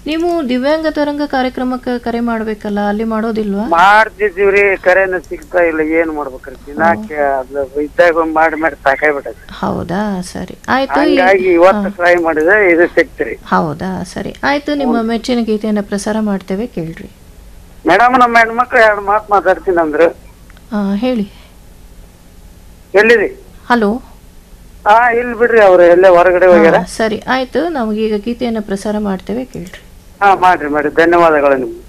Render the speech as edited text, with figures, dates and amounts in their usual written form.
ನೀವು ದಿವ್ಯಾಂಗ ತರಂಗ ಕಾರ್ಯಕ್ರಮಕ್ಕೆ ಕರೆ ಮಾಡ್ಬೇಕಲ್ಲ, ಅಲ್ಲಿ ಮಾಡೋದಿಲ್ವಾ? ಮಾಡ್ತಿದ್ದೀವ್ರಿ, ಕರೆನ ಸಿಗ್ತಾ ಇಲ್ಲ. ಏನ್ ಮಾಡ್ಬೇಕ್ರಿ? ದಿನಾಕ್ಕೆ ಇದ್ದಾಗ ಮಾಡಿ ಸಾಕಾಗ್ಬಿಟ್ಟೈತಿ. ಹೌದಾ, ಸರಿ ಆಯ್ತು. ಹಂಗಾಗಿ ಇವತ್ತು ಟ್ರೈ ಮಾಡಿದ್ರೆ ಇದು ಸಿಕ್ತ್ರಿ. ಹೌದಾ, ಸರಿ ಆಯ್ತು. ನಿಮ್ಮ ಮೆಚ್ಚಿನ ಗೀತೆಯನ್ನ ಪ್ರಸಾರ ಮಾಡ್ತೇವೆ, ಕೇಳ್ರಿ. ಮೇಡಮ್, ನಮ್ಮ ಹೆಣ್ಮಕ್ಳು 2 ಮಾತು ಮಾತಾಡ್ತೀನಿ ಅಂದ್ರು. ಹೇಳಿ. ಎಲ್ಲಿರಿ? ಹಲೋ. ಇಲ್ಲಿ ಬಿಡ್ರಿ, ಅವ್ರು ಎಲ್ಲೇ ಹೊರಗಡೆ ಹೋಗ್ಯಾರ. ಸರಿ ಆಯ್ತು, ನಮಗೀಗ ಗೀತೆಯನ್ನ ಪ್ರಸಾರ ಮಾಡ್ತೇವೆ, ಕೇಳ್ರಿ. ಮಾಡ್ರಿ ಧನ್ಯವಾದಗಳು ನಿಮ್ಗೆ.